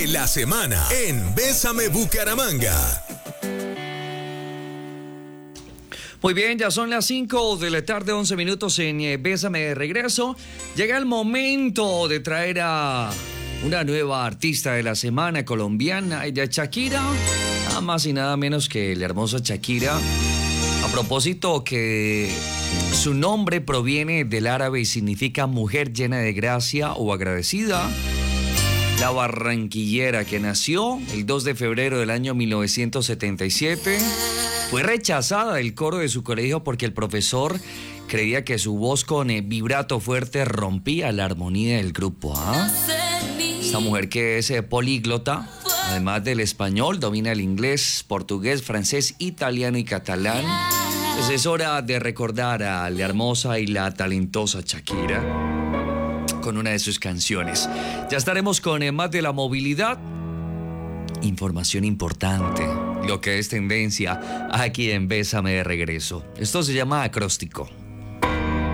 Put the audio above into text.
La semana en Bésame Bucaramanga. Muy bien, ya son las 5 de la tarde, 11 minutos en Bésame de regreso. Llega el momento de traer a una nueva artista de la semana colombiana, ella es Shakira, nada más y nada menos que la hermosa Shakira. A propósito que su nombre proviene del árabe y significa mujer llena de gracia o agradecida. La barranquillera, que nació el 2 de febrero del año 1977, fue rechazada del coro de su colegio porque el profesor creía que su voz con vibrato fuerte rompía la armonía del grupo. Esta mujer, que es políglota, además del español, domina el inglés, portugués, francés, italiano y catalán. Pues es hora de recordar a la hermosa y la talentosa Shakira con una de sus canciones. Ya estaremos con más de la movilidad. Información importante, lo que es tendencia aquí en Bésame de regreso. Esto se llama acróstico.